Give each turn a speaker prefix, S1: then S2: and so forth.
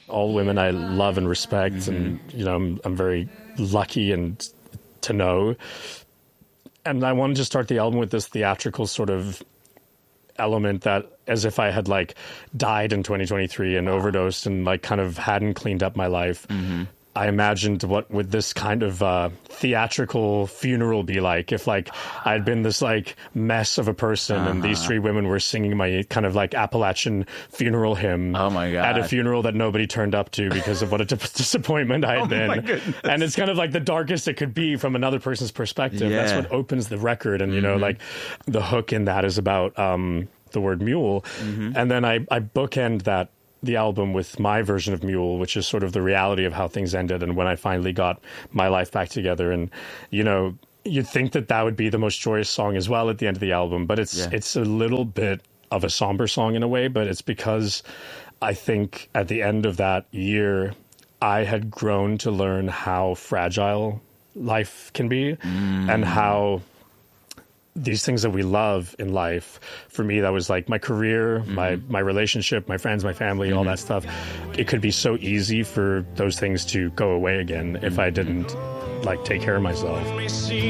S1: all women I love and respect, and I'm very lucky and to know. And I wanted to start the album with this theatrical sort of element, that as if I had like died in 2023 and overdosed and like kind of hadn't cleaned up my life. I imagined what would this kind of theatrical funeral be like if like I'd been this like mess of a person and these three women were singing my kind of like Appalachian funeral hymn.
S2: Oh my God.
S1: At a funeral that nobody turned up to because of what a disappointment I had been. And it's kind of like the darkest it could be from another person's perspective.
S2: Yeah.
S1: That's what opens the record. And, you know, like the hook in that is about the word mule. And then I bookend the album with my version of Mule, which is sort of the reality of how things ended and when I finally got my life back together. And, you know, you'd think that would be the most joyous song as well at the end of the album, but it's a little bit of a somber song in a way, but it's because I think at the end of that year, I had grown to learn how fragile life can be and how these things that we love in life, for me, that was like my career, my relationship, my friends, my family, all that stuff. It could be so easy for those things to go away again if I didn't like take care of myself.